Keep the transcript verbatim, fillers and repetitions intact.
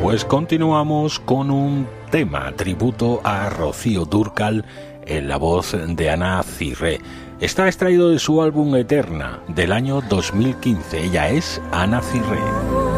Pues continuamos con un tema tributo a Rocío Dúrcal en la voz de Ana Cirré. Está extraído de su álbum Eterna del año dos mil quince. Ella es Ana Cirré.